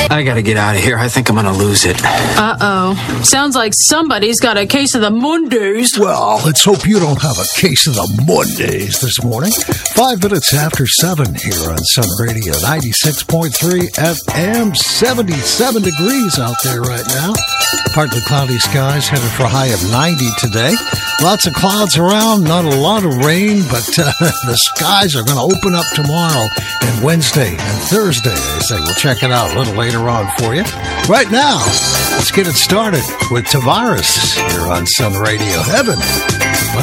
I gotta get out of here. I think I'm gonna lose it. Uh-oh. Sounds like somebody's got a case of the Mondays. Well, let's hope you don't have a case of the Mondays this morning. 5 minutes after 7 here on Sun Radio, 96.3 FM, 77 degrees out there right now. Partly cloudy skies, headed for a high of 90 today. Lots of clouds around, not a lot of rain, but the skies are going to open up tomorrow and Wednesday and Thursday, they say. We'll check it out a little later on for you. Right now, let's get it started with Tavares here on Sun Radio. Heaven.